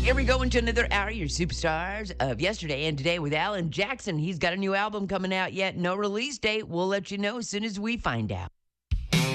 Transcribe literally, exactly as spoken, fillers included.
Here we go into another hour, your superstars of yesterday and today with Alan Jackson. He's got a new album coming out yet. No release date. We'll let you know as soon as we find out.